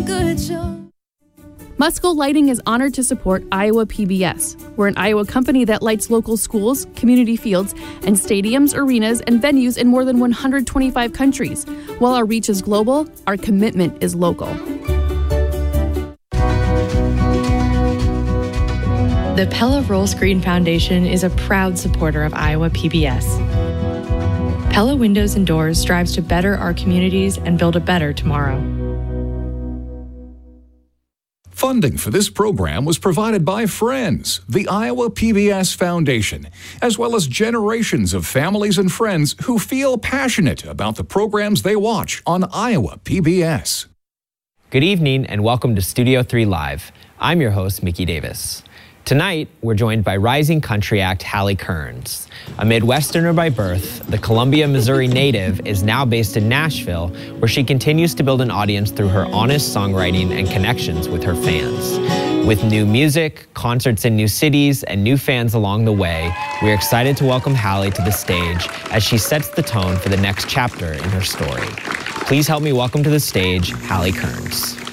good show. Musco Lighting is honored to support Iowa PBS. We're an Iowa company that lights local schools, community fields, and stadiums, arenas, and venues in more than 125 countries. While our reach is global, our commitment is local. The Pella Roll Screen Foundation is a proud supporter of Iowa PBS. Pella Windows and Doors strives to better our communities and build a better tomorrow. Funding for this program was provided by Friends, the Iowa PBS Foundation, as well as generations of families and friends who feel passionate about the programs they watch on Iowa PBS. Good evening and welcome to Studio 3 Live. I'm your host, Mickey Davis. Tonight, we're joined by rising country act Hallie Kearns. A Midwesterner by birth, the Columbia, Missouri native is now based in Nashville, where she continues to build an audience through her honest songwriting and connections with her fans. With new music, concerts in new cities, and new fans along the way, we're excited to welcome Hallie to the stage as she sets the tone for the next chapter in her story. Please help me welcome to the stage, Hallie Kearns.